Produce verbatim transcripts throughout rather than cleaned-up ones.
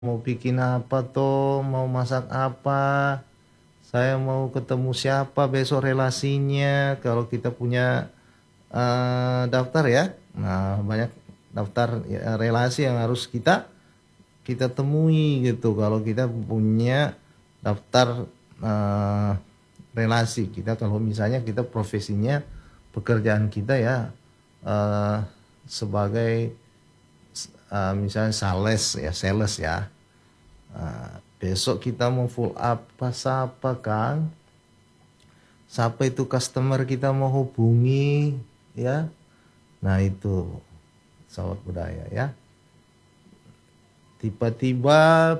Mau bikin apa toh, mau masak apa, saya mau ketemu siapa besok relasinya. Kalau kita punya eh, daftar ya, nah banyak daftar ya, relasi yang harus kita kita temui gitu. Kalau kita punya daftar eh, relasi kita, kalau misalnya kita profesinya, pekerjaan kita ya eh, sebagai eh, misalnya sales ya, sales ya. Nah, besok kita mau full apa siapa Kang? Siapa itu customer kita mau hubungi ya? Nah itu sahabat budaya ya. Tiba-tiba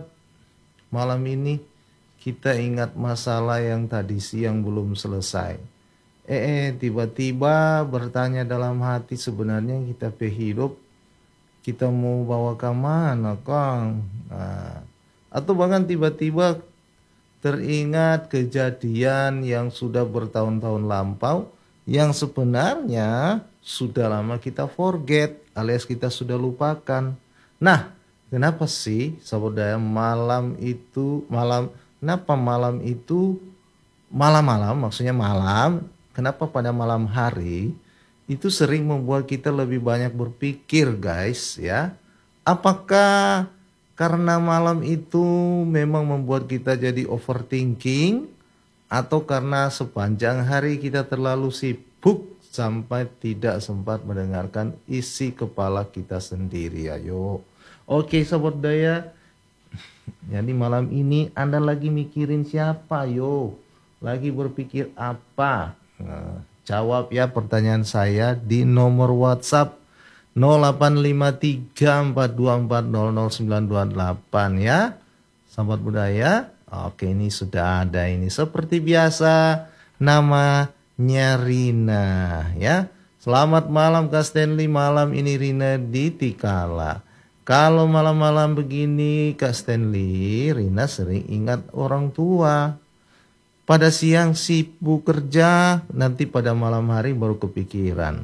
malam ini kita ingat masalah yang tadi siang belum selesai. Eh, eh tiba-tiba bertanya dalam hati, sebenarnya kita pe hidup kita mau bawa ke mana Kang? Nah, atau bahkan tiba-tiba teringat kejadian yang sudah bertahun-tahun lampau, yang sebenarnya sudah lama kita forget alias kita sudah lupakan. Nah, kenapa sih saudara malam itu malam kenapa malam itu malam-malam, maksudnya malam, kenapa pada malam hari itu sering membuat kita lebih banyak berpikir, guys, ya. Apakah karena malam itu memang membuat kita jadi overthinking, atau karena sepanjang hari kita terlalu sibuk sampai tidak sempat mendengarkan isi kepala kita sendiri? Ayo. Oke, sobat daya. Jadi malam ini Anda lagi mikirin siapa, yo? Lagi berpikir apa? Nah, jawab ya pertanyaan saya di nomor WhatsApp nol delapan lima tiga empat dua empat nol nol sembilan dua delapan ya. Sahabat budaya. Oke, ini sudah ada ini. Seperti biasa, namanya Rina ya. Selamat malam Kak Stanley, malam ini Rina di Tikala. Kalau malam-malam begini Kak Stanley, Rina sering ingat orang tua. Pada siang sibuk kerja, nanti pada malam hari baru kepikiran.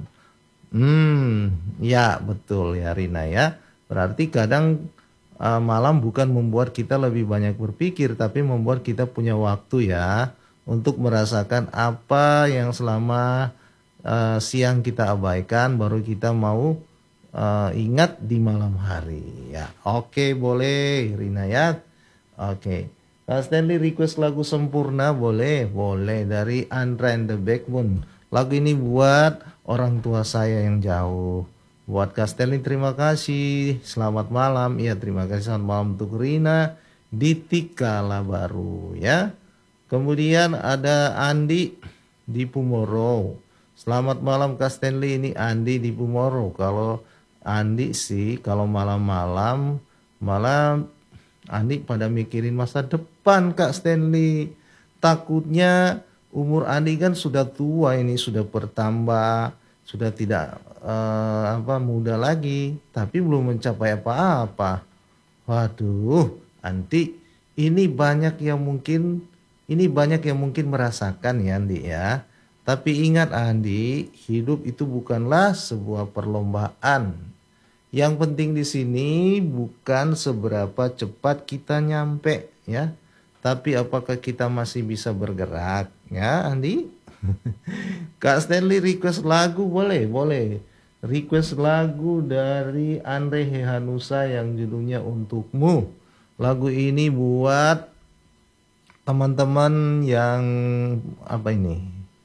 Hmm, ya betul ya Rina ya. Berarti kadang uh, malam bukan membuat kita lebih banyak berpikir, tapi membuat kita punya waktu ya untuk merasakan apa yang selama uh, siang kita abaikan, baru kita mau uh, ingat di malam hari ya. Oke, boleh Rina ya. Oke. Kak Stanley request lagu Sempurna, boleh? Boleh, dari Andra and the Backbone. Lagu ini buat orang tua saya yang jauh. Buat Kak Stanley terima kasih. Selamat malam. Iya, terima kasih, selamat malam untuk Rina di Tikala Baru ya. Kemudian ada Andi di Pumoro. Selamat malam Kak Stanley, ini Andi di Pumoro. Kalau Andi sih kalau malam-malam malam Andi pada mikirin masa depan Kak Stanley. Takutnya umur Andi kan sudah tua, ini sudah bertambah, sudah tidak eh, apa muda lagi, tapi belum mencapai apa-apa. Waduh, Andi, ini banyak yang mungkin ini banyak yang mungkin merasakan ya Andi ya. Tapi ingat Andi, hidup itu bukanlah sebuah perlombaan. Yang penting di sini bukan seberapa cepat kita nyampe ya, tapi apakah kita masih bisa bergerak ya Andi. Kak Stanley request lagu, boleh, boleh. Request lagu dari Andre Hehanusa yang judulnya Untukmu. Lagu ini buat teman-teman yang apa ini?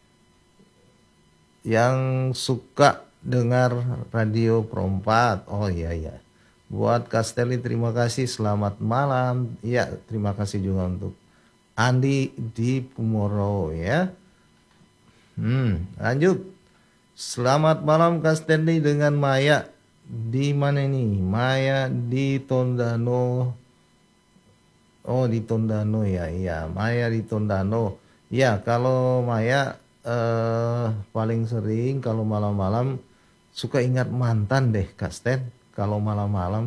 Yang suka dengar radio Perempat. Oh iya iya. Buat Castelli terima kasih, selamat malam. Ya, terima kasih juga untuk Andi di Pumoro ya. Hmm, lanjut. Selamat malam Castelli dengan Maya. Di mana ini? Maya di Tondano. Oh, di Tondano ya. Iya, Maya di Tondano. Ya, kalau Maya eh, paling sering kalau malam-malam suka ingat mantan deh Kak Stan. Kalau malam-malam.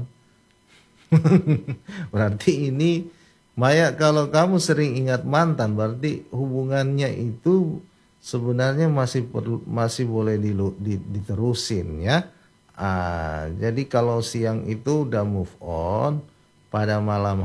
Berarti ini Maya, kalau kamu sering ingat mantan, berarti hubungannya itu sebenarnya masih perlu, masih boleh dilu, di, diterusin ya. Ah, jadi kalau siang itu udah move on, pada malam